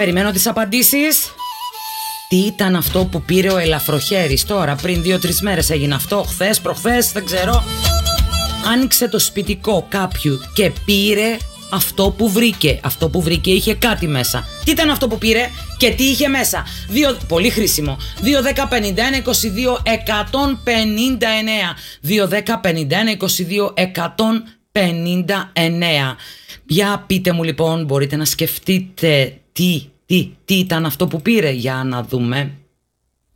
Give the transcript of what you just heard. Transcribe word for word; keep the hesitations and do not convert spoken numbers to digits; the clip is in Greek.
Περιμένω τις απαντήσεις. Τι ήταν αυτό που πήρε ο ελαφροχέρης τώρα, πριν δύο-τρεις μέρες έγινε αυτό, χθες, προχθές, δεν ξέρω. Άνοιξε το σπιτικό κάποιου και πήρε αυτό που βρήκε. Αυτό που βρήκε είχε κάτι μέσα. Τι ήταν αυτό που πήρε και τι είχε μέσα? Δύο, πολύ χρήσιμο. δύο δέκα πενήντα ένα είκοσι δύο εκατόν πενήντα εννέα. δύο δέκα πενήντα ένα είκοσι δύο εκατόν πενήντα εννέα. Για πείτε μου λοιπόν, μπορείτε να σκεφτείτε τι, τι, τι ήταν αυτό που πήρε. Για να δούμε.